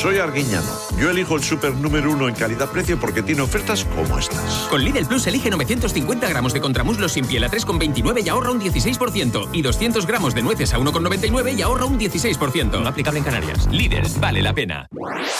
Soy Arguiñano. Yo elijo el súper número 1 en calidad-precio porque tiene ofertas como estas. Con Lidl Plus elige 950 gramos de contramuslos sin piel a 3,29 y ahorra un 16%. Y 200 gramos de nueces a 1,99 y ahorra un 16%. No aplicable en Canarias. Lidl, vale la pena.